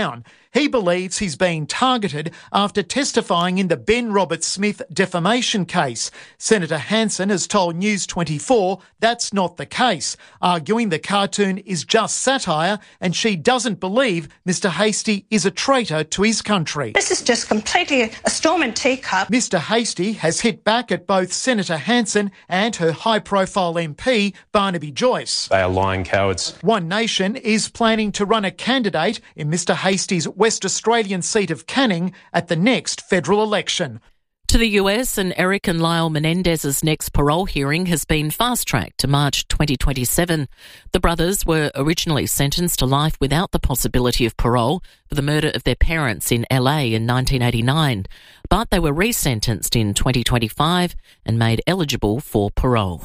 He believes he's being targeted after testifying in the Ben Roberts-Smith defamation case. Senator Hanson has told News twenty-four that's not the case, arguing the cartoon is just satire and she doesn't believe Mister Hastie is a traitor to his country. This is just completely a storm and teacup. Mister Hastie has hit back at both Senator Hanson and her high-profile M P, Barnaby Joyce. They are lying cowards. One Nation is planning to run a candidate in Mister Hastie's West Australian seat of Canning at the next federal election. To the U S, and Eric and Lyle Menendez's next parole hearing has been fast-tracked to March twenty twenty-seven. The brothers were originally sentenced to life without the possibility of parole for the murder of their parents in L A in nineteen eighty-nine, but they were resentenced in twenty twenty-five and made eligible for parole.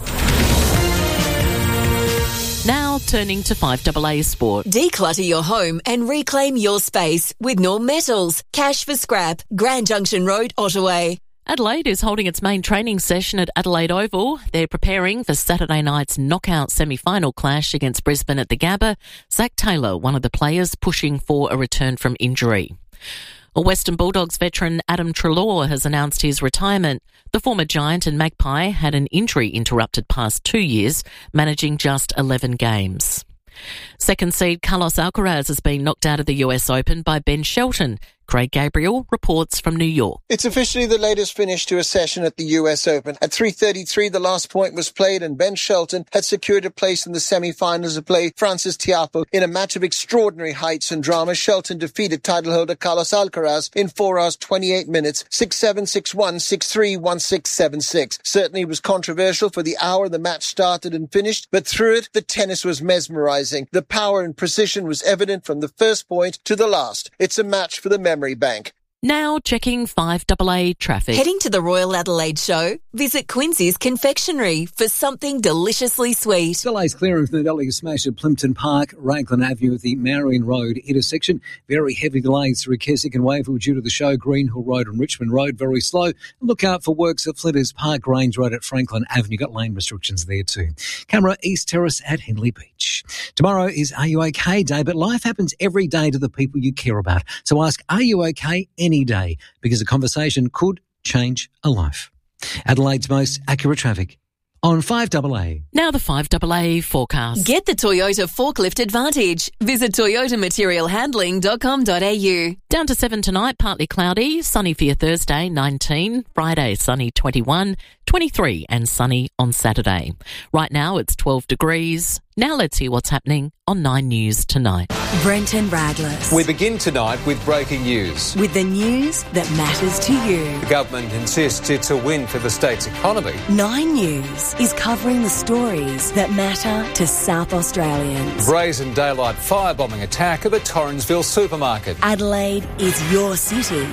Now turning to five A A Sport. Declutter your home and reclaim your space with Norm Metals. Cash for scrap. Grand Junction Road, Ottaway. Adelaide is holding its main training session at Adelaide Oval. They're preparing for Saturday night's knockout semi-final clash against Brisbane at the Gabba. Zach Taylor, one of the players pushing for a return from injury. Western Bulldogs veteran Adam Treloar has announced his retirement. The former Giant and Magpie had an injury-interrupted past two years, managing just eleven games. Second seed Carlos Alcaraz has been knocked out of the U S Open by Ben Shelton. Craig Gabriel reports from New York. It's officially the latest finish to a session at the U S Open. At three thirty-three, the last point was played and Ben Shelton had secured a place in the semi-finals to play Francis Tiafoe. In a match of extraordinary heights and drama, Shelton defeated title holder Carlos Alcaraz in four hours, twenty-eight minutes, six seven, six one, six three, one six, seven six. Certainly it was controversial for the hour the match started and finished, but through it, the tennis was mesmerizing. The power and precision was evident from the first point to the last. It's a match for the memory bank. Now checking five A A traffic. Heading to the Royal Adelaide Show? Visit Quincy's Confectionery for something deliciously sweet. Delays clearing from the Valley Smash at Plimpton Park, Raglan Avenue at the Marion Road intersection. Very heavy delays through Keswick and Wavell due to the show. Green Hill Road and Richmond Road, very slow. Look out for works at Flinders Park, Grange Road at Franklin Avenue. Got lane restrictions there too. Camera East Terrace at Henley Beach. Tomorrow is Are You OK Day, but life happens every day to the people you care about. So ask, are you OK any day, because a conversation could change a life. Adelaide's most accurate traffic on five A A. Now the five A A forecast. Get the Toyota Forklift Advantage. Visit toyota material handling dot com dot a u. Down to seven tonight, partly cloudy, sunny for your Thursday, nineteen. Friday, sunny, twenty-one, twenty-three and sunny on Saturday. Right now it's twelve degrees. Now let's hear what's happening on Nine News tonight. Brenton Radless. We begin tonight with breaking news. With the news that matters to you. The government insists it's a win for the state's economy. Nine News is covering the stories that matter to South Australians. Brazen daylight firebombing attack of a Torrensville supermarket. Adelaide is your city.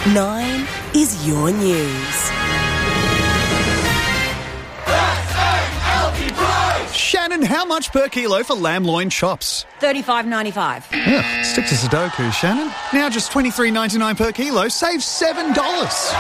Nine is your news. Shannon, how much per kilo for lamb loin chops? thirty-five ninety-five. Yeah, stick to Sudoku, Shannon. Now just twenty-three ninety-nine per kilo, save seven dollars.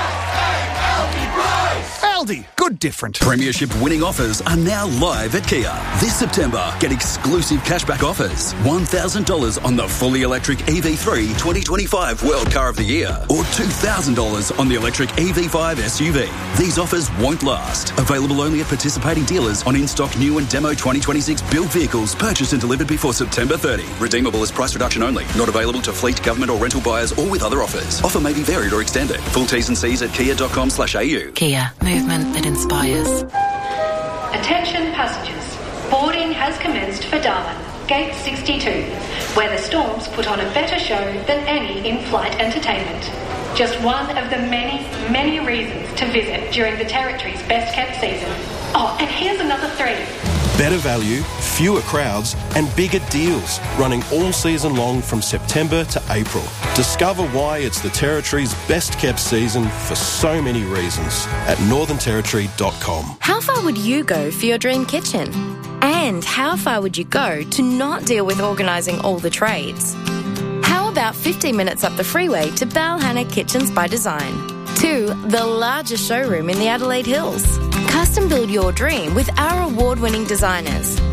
Aldi, good different. Premiership winning offers are now live at Kia. This September, get exclusive cashback offers. one thousand dollars on the fully electric E V three twenty twenty-five World Car of the Year or two thousand dollars on the electric E V five S U V. These offers won't last. Available only at participating dealers on in-stock new and demo twenty twenty-six built vehicles purchased and delivered before September thirtieth. Redeemable as price reduction only. Not available to fleet, government or rental buyers or with other offers. Offer may be varied or extended. Full T's and C's at kia dot com slash a u. Kia, movement that inspires. Attention passengers. Boarding has commenced for Darwin, Gate sixty-two, where the Storms put on a better show than any in-flight entertainment. Just one of the many, many reasons to visit during the Territory's best-kept season. Oh, and here's another three. Better value, fewer crowds and bigger deals running all season long from September to April. Discover why it's the Territory's best kept season for so many reasons at northern territory dot com. How far would you go for your dream kitchen? And how far would you go to not deal with organising all the trades? How about fifteen minutes up the freeway to Balhanna Kitchens by Design? To the largest showroom in the Adelaide Hills. Custom build your dream with our award-winning designers.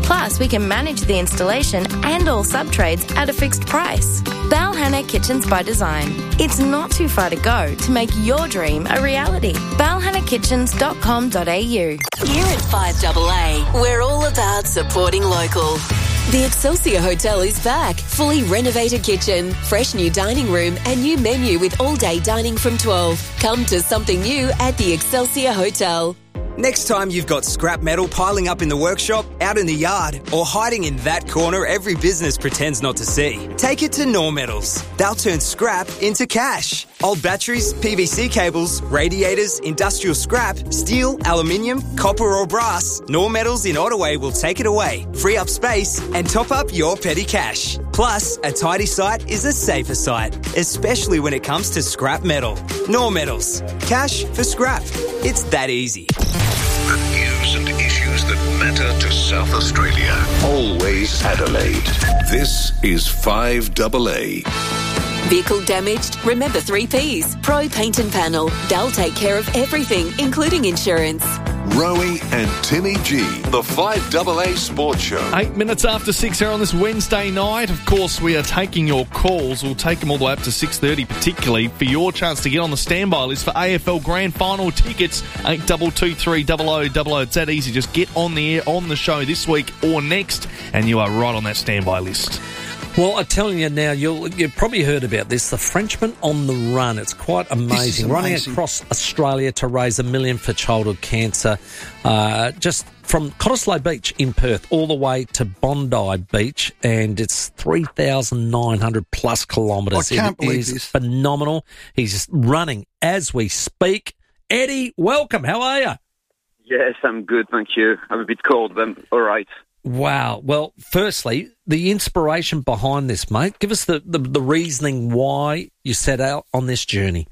Plus, we can manage the installation and all sub-trades at a fixed price. Balhanna Kitchens by Design. It's not too far to go to make your dream a reality. balhanna kitchens dot com dot a u. Here at five A A, we're all about supporting local. The Excelsior Hotel is back. Fully renovated kitchen, fresh new dining room and new menu with all-day dining from twelve. Come to something new at the Excelsior Hotel. Next time you've got scrap metal piling up in the workshop, out in the yard, or hiding in that corner every business pretends not to see, take it to Nor Metals. They'll turn scrap into cash. Old batteries, P V C cables, radiators, industrial scrap, steel, aluminium, copper or brass, Nor Metals in Ottaway will take it away, free up space and top up your petty cash. Plus, a tidy site is a safer site, especially when it comes to scrap metal. Nor Metals. Cash for scrap. It's that easy. The news and issues that matter to South Australia. Always Adelaide. This is five A A. Vehicle damaged? Remember three Ps. Pro Paint and Panel. They'll take care of everything, including insurance. Rowie and Timmy G, the five A A Sports Show. Eight minutes after six here on this Wednesday night. Of course, we are taking your calls. We'll take them all the way up to six thirty, particularly for your chance to get on the standby list for A F L Grand Final tickets. eight two two three double oh double oh. It's that easy. Just get on the air on the show this week or next, and you are right on that standby list. Well, I'm telling you now, you'll, you've probably heard about this, the Frenchman on the Run. It's quite amazing. amazing. Running across Australia to raise a million for childhood cancer, uh, just from Cottesloe Beach in Perth all the way to Bondi Beach, and it's three thousand nine hundred plus kilometres. I can't it believe is this. Phenomenal. He's running as we speak. Eddie, welcome. How are you? Yes, I'm good, thank you. I'm a bit cold, but all right. Wow. Well, firstly, the inspiration behind this, mate. Give us the, the, the reasoning why you set out on this journey.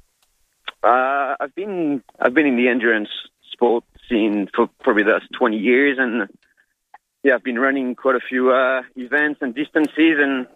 Uh, I've been I've been in the endurance sport scene for probably the last twenty years, and yeah, I've been running quite a few uh, events and distances, and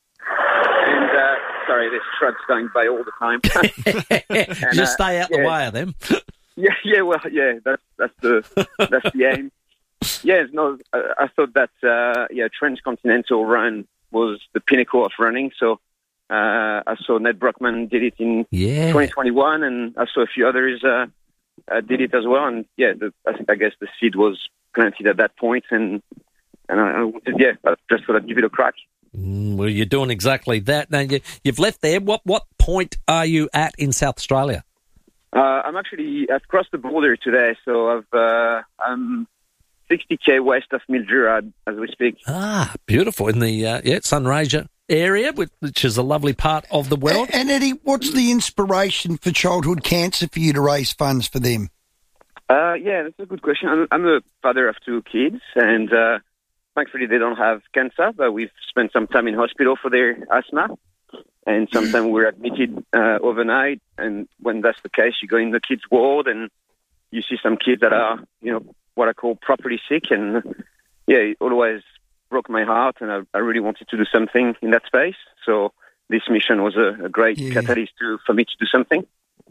and uh, sorry, there's trucks going by all the time. and, Just uh, stay out yeah. the way of them. Yeah, yeah, well, yeah, that's that's the that's the aim. Yes, no, I, I thought that uh, yeah, transcontinental run was the pinnacle of running. So uh, I saw Ned Brockman did it in yeah. twenty twenty-one, and I saw a few others uh, uh, did it as well. And yeah, the, I, I guess the seed was planted at that point, and and I, I wanted, yeah, I just thought I'd give it a crack. Mm, well, you're doing exactly that. Now you, you've left there. What what point are you at in South Australia? Uh, I'm actually I've crossed the border today, so I've uh, I'm sixty k west of Mildura as we speak. Ah, beautiful in the uh, yeah Sunraysia area, which is a lovely part of the world. And, and Eddie, what's the inspiration for childhood cancer for you to raise funds for them? Uh, yeah, that's a good question. I'm, I'm a father of two kids, and uh, thankfully they don't have cancer, but we've spent some time in hospital for their asthma. And sometimes we're admitted uh, overnight, and when that's the case, you go in the kids' ward and you see some kids that are, you know, what I call properly sick. And yeah, it always broke my heart, and I, I really wanted to do something in that space. So this mission was a, a great yeah. catalyst to, for me to do something.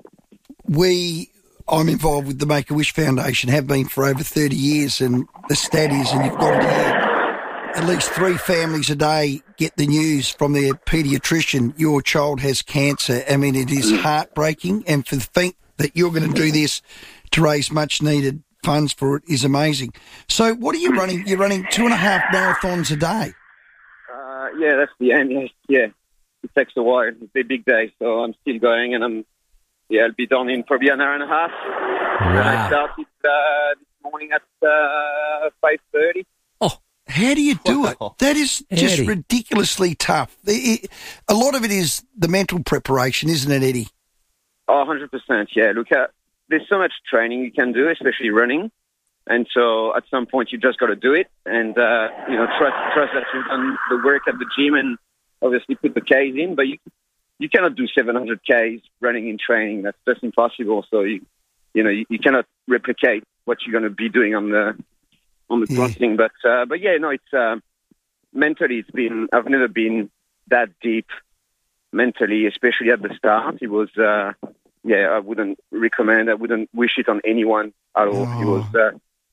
We, I'm involved with the Make-A-Wish Foundation, have been for over thirty years, and the stat is, and you've got to hear, at least three families a day get the news from their paediatrician, your child has cancer. I mean, it is heartbreaking, and for the think that you're going to do this to raise much needed funds for it is amazing. So what are you running? You're running two and a half marathons a day. Uh, yeah, that's the aim. Yeah, yeah, it takes a while. It's a big day, so I'm still going, and I'm yeah, I'll be done in probably an hour and a half. Wow. I started uh, this morning at uh, five thirty. How do you do it? That is just Eddie. ridiculously tough. It, it, a lot of it is the mental preparation, isn't it, Eddie? Oh, one hundred percent, yeah. Look, uh, there's so much training you can do, especially running. And so at some point, you just got to do it and, uh, you know, trust trust that you've done the work at the gym and obviously put the Ks in. But you you cannot do seven hundred Ks running in training. That's just impossible. So, you you know, you, you cannot replicate what you're going to be doing on the on the Yeah. crossing. But, uh, but yeah, no, it's uh, mentally, it's been, I've never been that deep mentally, especially at the start. It was, uh, yeah, I wouldn't recommend, I wouldn't wish it on anyone at all. Oh. It was, uh,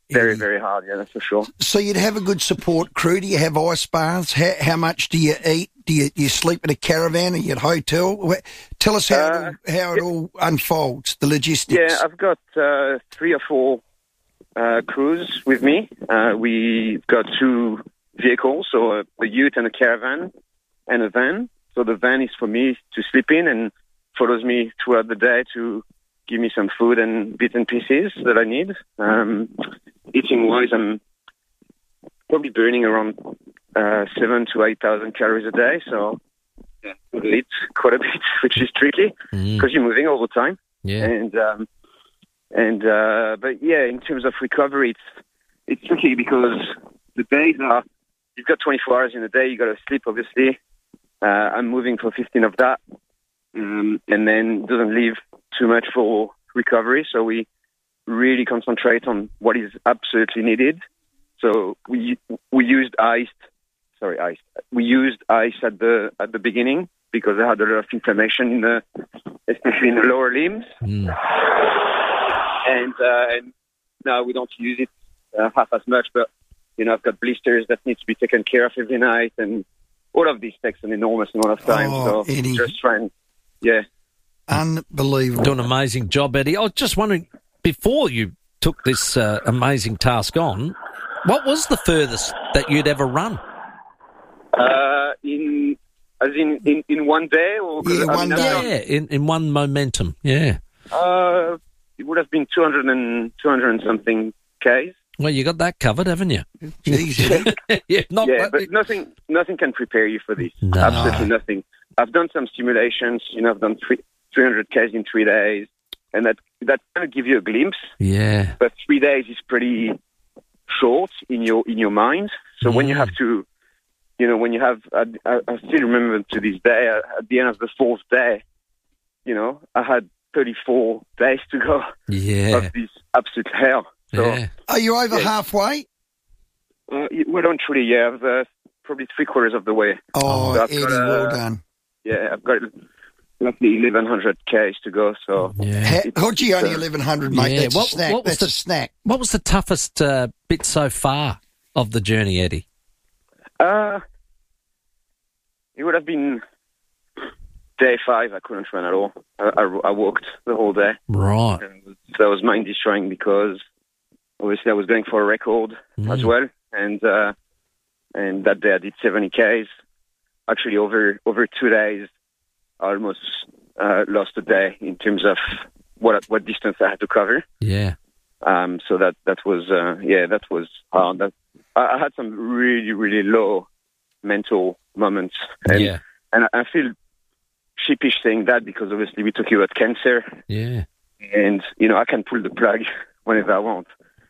very, very hard, yeah, that's for sure. So you'd have a good support crew. Do you have ice baths? How, how much do you eat? Do you, you sleep in a caravan or you at a hotel? Wh- Tell us how, uh, it, all, how it all unfolds, the logistics. Yeah, I've got uh, three or four uh, crews with me. Uh, we've got two vehicles, so a, a ute and a caravan and a van. So the van is for me to sleep in and follows me throughout the day to give me some food and bits and pieces that I need. Um, eating-wise, I'm probably burning around uh, seven to eight thousand calories a day. So yeah, I eat quite a bit, which is tricky because mm. you're moving all the time. Yeah. And um, and uh, but yeah, in terms of recovery, it's it's tricky because the days are you've got twenty-four hours in a day. You got to sleep, obviously. Uh, I'm moving for fifteen of that, um, and then doesn't leave too much for recovery. So we really concentrate on what is absolutely needed. So we we used ice. Sorry, ice. We used ice at the at the beginning because I had a lot of inflammation in the, especially in the lower limbs. Mm. And uh, and now we don't use it uh, half as much. But you know, I've got blisters that need to be taken care of every night, and all of this takes an enormous amount of time. Oh, so Eddie. just trying, yeah. Unbelievable. Doing an amazing job, Eddie. I was just wondering, before you took this uh, amazing task on, what was the furthest that you'd ever run? Uh, in as in, in, in one day, or Yeah, I one mean, day. I've Yeah, in, in one momentum, yeah. done- Uh, it would have been two hundred and two hundred and something k's. Well, you got that covered, haven't you? Jeez. yeah, not Yeah, but nothing nothing can prepare you for this. No. Absolutely nothing. I've done some simulations. You know, I've done three three hundred k's in three days, and that that kind of give you a glimpse. Yeah. But three days is pretty short in your in your mind. So when you have to, you know, when you have, I, I, I still remember to this day, uh, at the end of the fourth day, you know, I had thirty-four days to go Yeah. of this absolute hell. So, Yeah. Are you over Yeah. halfway? uh, well, don't truly, yeah, I've uh, probably three quarters of the way. Oh, So I've Eddie, got, uh, well done. Yeah, I've got roughly eleven hundred k's to go. So Yeah. Ha- How'd you only uh, eleven hundred, mate? Yeah, That's what- a snack. what was That's the- a snack. What was the toughest uh, bit so far of the journey, Eddie? Uh, it would have been day five. I couldn't run at all. I, I, I walked the whole day. Right. And that was mind destroying because obviously I was going for a record Mm. as well, and uh, and that day I did seventy k's. Actually, over over two days, I almost uh, lost a day in terms of what what distance I had to cover. Yeah. Um, so that that was uh, yeah, that was hard. That, I, I had some really really low mental moments, and Yeah. and I, I feel sheepish saying that because obviously we talk about cancer, Yeah. and you know I can pull the plug whenever I want.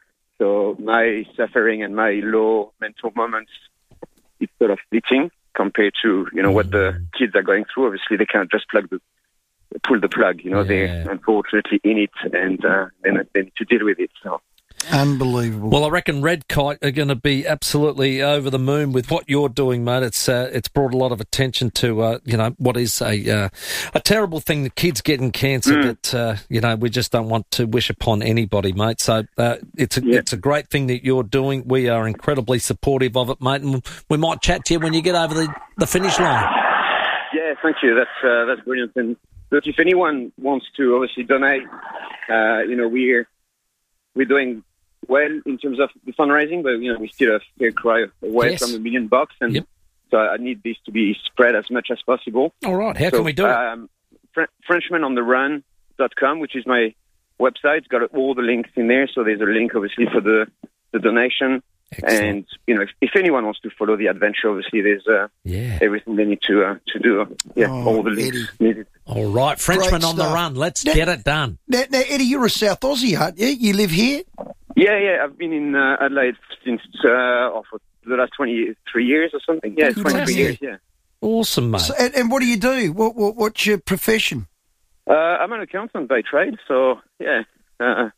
So my suffering and my low mental moments, it's sort of fleeting compared to you know what the kids are going through. Obviously, they can't just plug the pull the plug. You know, Yeah. they're unfortunately in it, and uh, then they need to deal with it. So. Unbelievable. Well, I reckon Red Kite are going to be absolutely over the moon with what you're doing, mate. It's uh, it's brought a lot of attention to uh, you know what is a uh, a terrible thing that kids getting cancer Mm. that uh, you know we just don't want to wish upon anybody, mate. So uh, it's a, Yeah. it's a great thing that you're doing. We are incredibly supportive of it, mate, and we might chat to you when you get over the, the finish line. Yeah, thank you. That's uh, that's brilliant. And look, if anyone wants to obviously donate, uh, you know we're we're doing well in terms of the fundraising, but you know we still have a fair cry away Yes. from a million bucks, and Yep. so I need this to be spread as much as possible. All right, how So, can we do it? um, Fr- Frenchman on the Run dot com, which is my website. It's got all the links in there. So there's a link, obviously, for the, the donation. Excellent. And, you know, if, if anyone wants to follow the adventure, obviously, there's uh, Yeah. everything they need to uh, to do. Yeah, Oh, all the links Eddie. needed. All right, Frenchman Great on the stuff. run. Let's Now- get it done. Now, now, Eddie, you're a South Aussie, aren't you? You live here? Yeah, yeah. I've been in uh, Adelaide since uh, oh, for the last twenty-three years or something. Yeah, Good twenty-three idea. years, yeah. Awesome, mate. So, and, and what do you do? What, what What's your profession? Uh, I'm an accountant by trade, so yeah. Uh,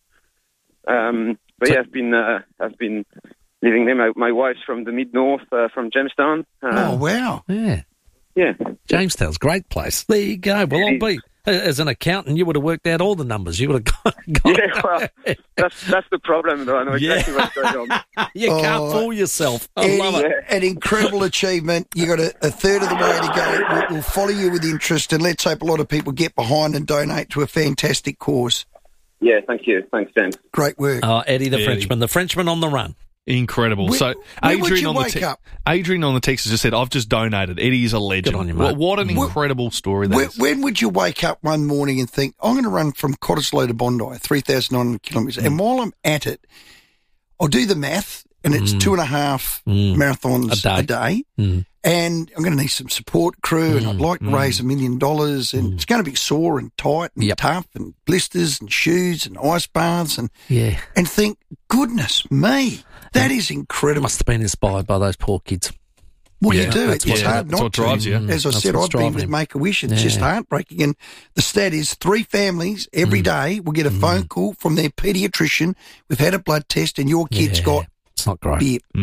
um, but yeah, I've been uh, I've been living there. My, my wife's from the mid north, uh, from Jamestown. Uh, Oh, wow. Yeah. Yeah, Jamestown's a great place. There you go. Well, I'll be As an accountant, you would have worked out all the numbers. You would have got. got yeah, well, that's that's the problem, though. I know exactly Yeah. what's going on. You Oh, can't fool yourself. I Eddie, love it. an incredible achievement. You got a, a third of the way to go. We'll, we'll follow you with interest, and let's hope a lot of people get behind and donate to a fantastic cause. Yeah, thank you. Thanks, Dan. Great work. Oh, Eddie the Eddie. Frenchman. The Frenchman on the run. Incredible. When- so when would Adrian you on the wake te- up? Adrian on the text has just said, "I've just donated." Eddie is a legend. Good on you, what, mate. what an incredible story that When, is. when would you wake up one morning and think, I'm going to run from Cottesloe to Bondi, three thousand nine hundred kilometres, and while I'm at it, I'll do the math, and it's Mm. two and a half Mm. marathons A a day. day, Mm. and I'm going to need some support crew, and I'd like to Mm. raise a million dollars, and it's going to be sore and tight and Yep. tough, and blisters and shoes and ice baths, and Yeah. and think, goodness me, that is incredible. Must have been inspired by those poor kids. What Yeah, do you do? that's It's what- hard that's not what to. drives you. As I That's said, what's I've been driving with him. Make-A-Wish. It's just Yeah. heartbreaking. And the stat is three families every day will get a phone call from their paediatrician. We've had a blood test and your kid's Yeah. got It's not great. beer.